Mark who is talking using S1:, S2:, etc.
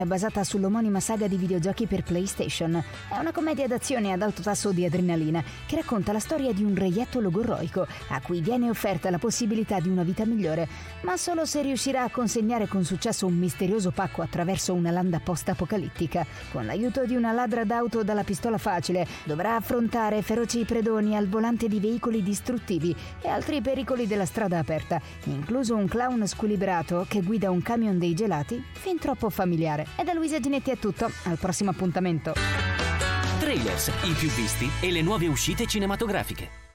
S1: È basata sull'omonima saga di videogiochi per PlayStation. È una commedia d'azione ad alto tasso di adrenalina che racconta la storia di un reietto logorroico a cui viene offerta la possibilità di una vita migliore, ma solo se riuscirà a consegnare con successo un misterioso pacco attraverso una landa post-apocalittica. Con l'aiuto di una ladra d'auto dalla pistola facile, dovrà affrontare feroci predoni al volante di veicoli distruttivi e altri pericoli della strada aperta, incluso un clown squilibrato che guida un camion dei gelati fin troppo familiare. E da Luisa Ginetti è tutto, al prossimo appuntamento.
S2: Trailers, i più visti e le nuove uscite cinematografiche.